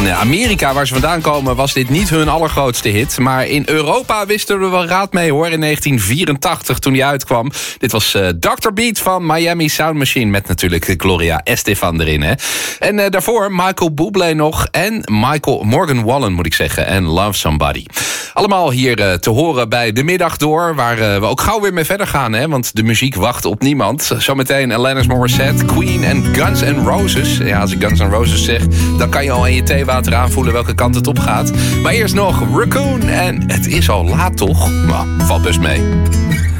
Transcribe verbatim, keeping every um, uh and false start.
In Amerika, waar ze vandaan komen, was dit niet hun allergrootste hit. Maar in Europa wisten we wel raad mee, hoor. In negentien vierentachtig, toen die uitkwam. Dit was uh, doctor Beat van Miami Sound Machine. Met natuurlijk Gloria Estefan erin, hè. En uh, daarvoor Michael Bublé nog. En Michael Morgan Wallen, moet ik zeggen. En Love Somebody. Allemaal hier uh, te horen bij De Middag Door. Waar uh, we ook gauw weer mee verder gaan, hè. Want de muziek wacht op niemand. Zometeen Alanis Morissette, Queen en Guns N' Roses. Ja, als ik Guns N' Roses zeg, dan kan je al in je theewater aanvoelen welke kant het op gaat. Maar eerst nog Raccoon. En het is al laat, toch? Nou, valt best mee.